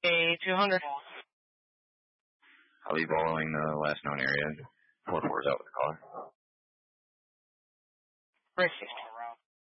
A200. I'll be following the last known area. 4-4's out with the car. Racist.